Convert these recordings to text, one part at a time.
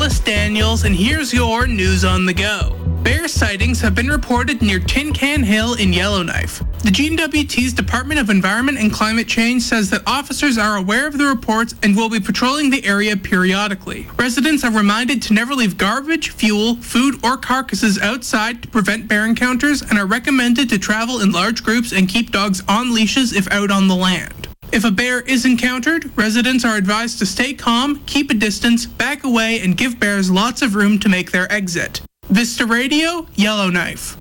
Alice Daniels, and here's your news on the go. Bear sightings have been reported near Tin Can Hill in Yellowknife. The GNWT's Department of Environment and Climate Change says that officers are aware of the reports and will be patrolling the area periodically. Residents are reminded to never leave garbage, fuel, food, or carcasses outside to prevent bear encounters and are recommended to travel in large groups and keep dogs on leashes if out on the land. If a bear is encountered, residents are advised to stay calm, keep a distance, back away, and give bears lots of room to make their exit. Vista Radio, Yellowknife.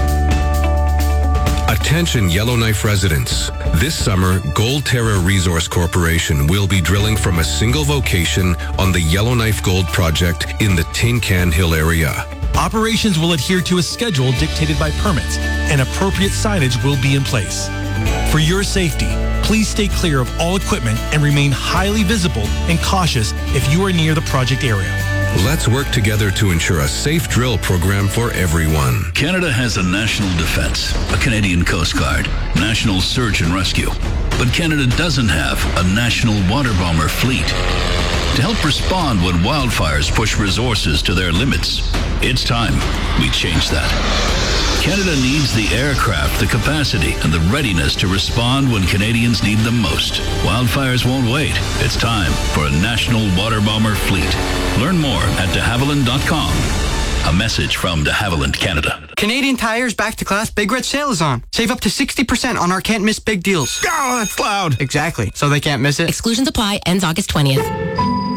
Attention Yellowknife residents. This summer, Gold Terra Resource Corporation will be drilling from a single location on the Yellowknife Gold Project in the Tin Can Hill area. Operations will adhere to a schedule dictated by permits, and appropriate signage will be in place. For your safety, please stay clear of all equipment and remain highly visible and cautious if you are near the project area. Let's work together to ensure a safe drill program for everyone. Canada has a national defense, a Canadian Coast Guard, national search and rescue. But Canada doesn't have a national water bomber fleet. To help respond when wildfires push resources to their limits, it's time we change that. Canada needs the aircraft, the capacity, and the readiness to respond when Canadians need them most. Wildfires won't wait. It's time for a national water bomber fleet. Learn more at de Havilland.com. A message from de Havilland, Canada. Canadian Tire's Back to Class Big Red Sale is on. Save up to 60% on our can't miss big deals. Oh, that's loud. Exactly. So they can't miss it. Exclusions apply. Ends August 20th.